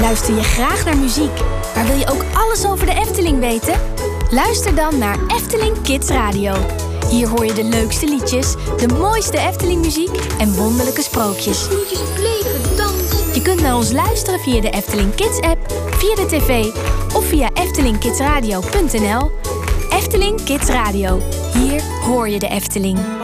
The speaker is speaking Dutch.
Luister je graag naar muziek, maar wil je ook alles over de Efteling weten? Luister dan naar Efteling Kids Radio. Hier hoor je de leukste liedjes, de mooiste Efteling-muziek en wonderlijke sprookjes. Je kunt naar ons luisteren via de Efteling Kids-app, via de tv of via eftelingkidsradio.nl. Efteling Kids Radio. Hier hoor je de Efteling.